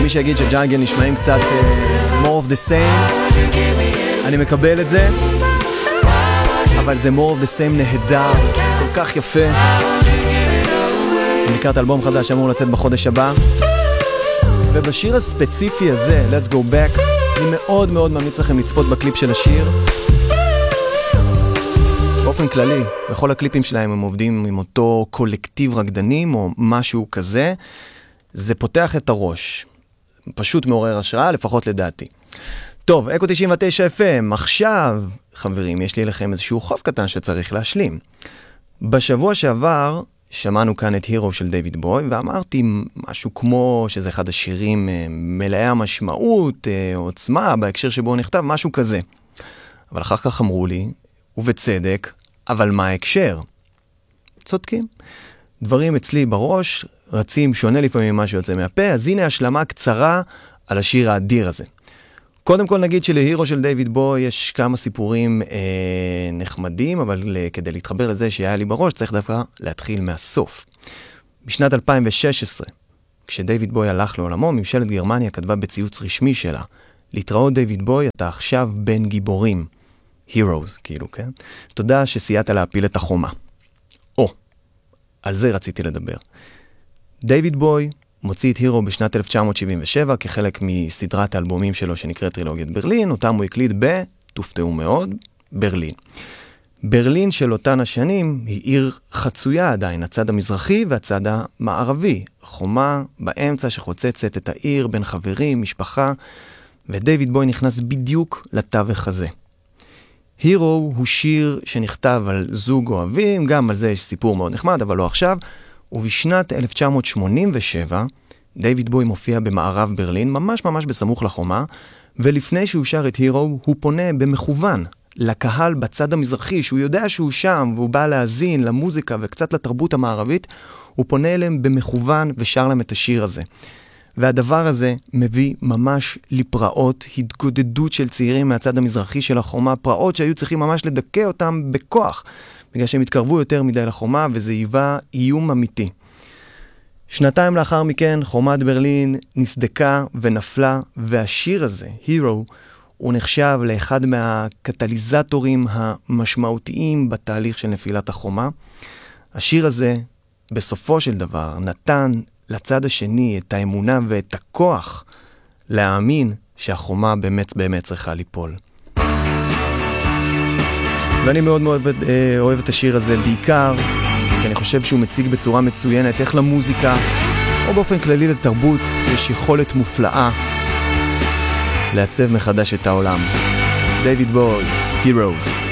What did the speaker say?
מי שיגיד שג'אנגל נשמעים קצת more of the same, אני מקבל את זה, אבל זה more of the same נהדר, כל כך יפה. לקראת אלבום חדש אמור לצאת בחודש הבא, ובשיר הספציפי הזה, Let's Go Back, אני מאוד מאוד ממליץ לכם לצפות בקליפ של השיר. באופן כללי, בכל הקליפים שלהם הם עובדים עם אותו קולקטיב רקדנים או משהו כזה. זה פותח את הראש. פשוט מעורר השראה, לפחות לדעתי. טוב, אקו 99 FM, עכשיו, חברים, יש לי לכם איזשהו חוב קטן שצריך להשלים. בשבוע שעבר שמענו כאן את הירו של דיוויד בוי, ואמרתי משהו כמו שזה אחד השירים מלאי המשמעות, עוצמה, בהקשר שבו הוא נכתב, משהו כזה. אבל אחר כך אמרו לי, ובצדק, אבל מה ההקשר? צודקים. דברים אצלי בראש רצים שונה לפעמים ממה שיוצא מהפה, אז הנה השלמה קצרה על השיר האדיר הזה. קודם כל נגיד שלהירו של דיוויד בוי יש כמה סיפורים נחמדים, אבל כדי להתחבר לזה שהיה לי בראש צריך דווקא להתחיל מהסוף. בשנת 2016, כשדיוויד בוי הלך לעולמו, ממשלת גרמניה כתבה בציוץ רשמי שלה, להתראות דיוויד בוי, אתה עכשיו בין גיבורים. Heroes, כאילו, כן? תודה שסייעת להפיל את החומה. על זה רציתי לדבר. דיוויד בוי מוציא את הירו בשנת 1977 כחלק מסדרת האלבומים שלו שנקראת טרילוגיית ברלין, אותם הוא הקליט תופתעו מאוד, ברלין. ברלין של אותן השנים היא עיר חצויה עדיין, הצד המזרחי והצד המערבי. חומה באמצע שחוצצת את העיר בין חברים, משפחה, ודיוויד בוי נכנס בדיוק לתווך הזה. הירו הוא שיר שנכתב על זוג אוהבים, גם על זה יש סיפור מאוד נחמד, אבל לא עכשיו, ובשנת 1987, דיוויד בוי מופיע במערב ברלין, ממש בסמוך לחומה, ולפני שהוא שר את הירו, הוא פונה במכוון לקהל בצד המזרחי, שהוא יודע שהוא שם, והוא בא להזין למוזיקה וקצת לתרבות המערבית, הוא פונה אליהם במכוון ושר להם את השיר הזה. והדבר הזה מביא ממש לפרעות, התגודדות של צעירים מהצד המזרחי של החומה, פרעות שהיו צריכים ממש לדכא אותם בכוח, בגלל שהם התקרבו יותר מדי לחומה, וזה היווה איום אמיתי. שנתיים לאחר מכן, חומת ברלין נסדקה ונפלה, והשיר הזה, הירו, הוא נחשב לאחד מהקטליזטורים המשמעותיים בתהליך של נפילת החומה. השיר הזה, בסופו של דבר, נתן לצד השני את האמונה ואת הכוח להאמין שהחומה באמת צריכה ליפול. ואני מאוד אוהב את השיר הזה בעיקר, כי אני חושב שהוא מציג בצורה מצוינת איך למוזיקה, או באופן כללי לתרבות, יש יכולת מופלאה לעצב מחדש את העולם. דיוויד בוי, Heroes.